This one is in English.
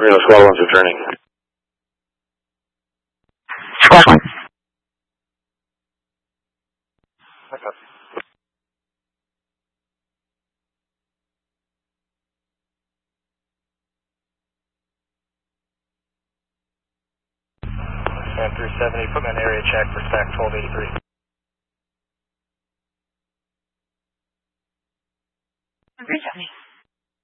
Reno Squad 1's returning. Squad 1. San 370, put me on area check for stack 1283.